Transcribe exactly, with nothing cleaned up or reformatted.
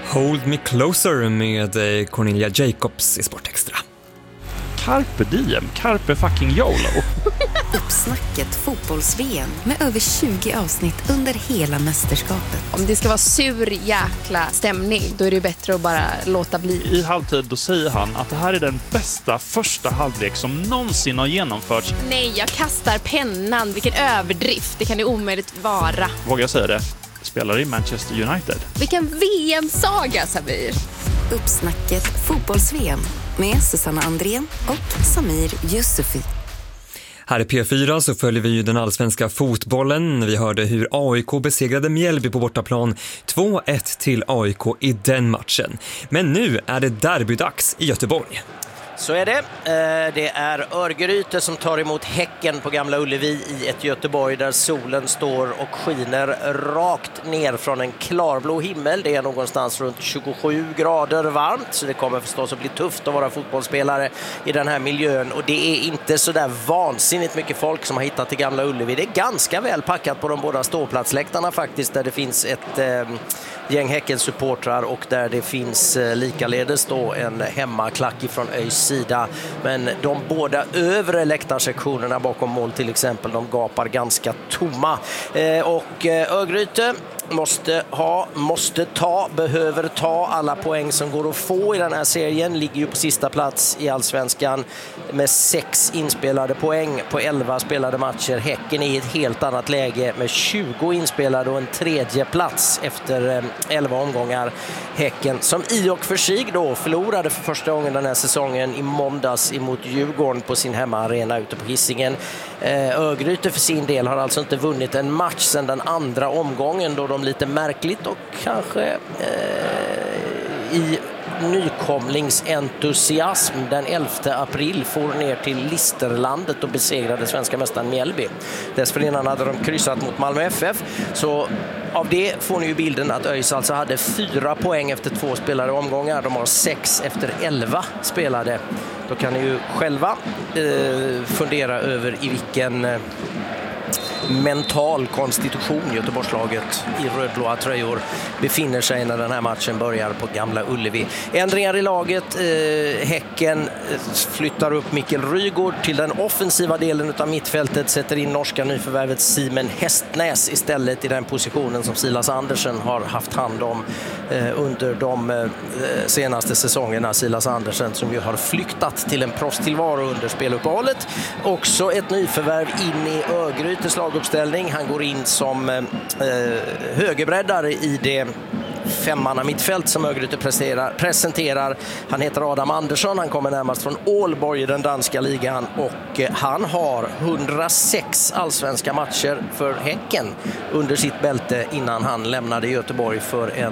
Hold Me Closer med Cornelia Jacobs i Sportextra. Carpe diem, carpe fucking YOLO. Uppsnacket fotbolls-V M med över tjugo avsnitt under hela mästerskapet. Om det ska vara sur jäkla stämning, då är det bättre att bara låta bli. I halvtid då säger han att det här är den bästa första halvlek som någonsin har genomförts. Nej, jag kastar pennan. Vilken överdrift. Det kan det omöjligt vara. Vågar jag säga det? Spelar i Manchester United. Vilken V M-saga, Samir. Uppsnacket fotbolls-V M med Susanna Andrén och Samir Yusufi. Här i P fyra så följer vi ju den allsvenska fotbollen. Vi hörde hur A I K besegrade Mjällby på bortaplan två ett till A I K i den matchen. Men nu är det derbydags i Göteborg. Så är det. Det är Örgryte som tar emot Häcken på Gamla Ullevi i ett Göteborg där solen står och skiner rakt ner från en klarblå himmel. Det är någonstans runt tjugosju grader varmt, så det kommer förstås att bli tufft att vara fotbollsspelare i den här miljön. Och det är inte så där vansinnigt mycket folk som har hittat till Gamla Ullevi. Det är ganska väl packat på de båda ståplatsläktarna faktiskt, där det finns ett eh, gäng Häcken-supportrar och där det finns eh, likaledes då en hemmaklack ifrån ÖIS sida. Men de båda övre läktarsektionerna bakom mål till exempel, de gapar ganska tomma. Eh, och eh, Örgryte måste ha, måste ta, behöver ta alla poäng som går att få i den här serien. Ligger ju på sista plats i Allsvenskan med sex inspelade poäng på elva spelade matcher. Häcken är i ett helt annat läge med tjugo inspelade och en tredje plats efter elva omgångar. Häcken som i och för sig då förlorade för första gången den här säsongen i måndags emot Djurgården på sin hemmaarena ute på Hisingen. Örgryte för sin del har alltså inte vunnit en match sedan den andra omgången, då de lite märkligt och kanske eh, i nykomlingsentusiasm den elfte april for ner till Listerlandet och besegrade svenska mästaren Mjällby. Dessförinnan hade de kryssat mot Malmö F F, så av det får ni ju bilden att ÖIS alltså hade fyra poäng efter två spelade omgångar. De har sex efter elva spelade. Då kan ni ju själva eh, fundera över i vilken eh, mental konstitution Göteborgslaget i rödblåa tröjor befinner sig när den här matchen börjar på Gamla Ullevi. Ändringar i laget. Eh, Häcken flyttar upp Mikkel Rygård till den offensiva delen av mittfältet, sätter in norska nyförvärvet Simen Hästnäs istället i den positionen som Silas Andersen har haft hand om eh, under de eh, senaste säsongerna. Silas Andersen som ju har flyktat till en proffstillvaro under speluppehållet. Också ett nyförvärv in i Örgrytes laguppställning. Han går in som eh, högerbreddare i det femmanna mittfält som Örgryte presenterar. Han heter Adam Andersson, han kommer närmast från Ålborg i den danska ligan och han har hundrasex allsvenska matcher för Häcken under sitt bälte innan han lämnade Göteborg för en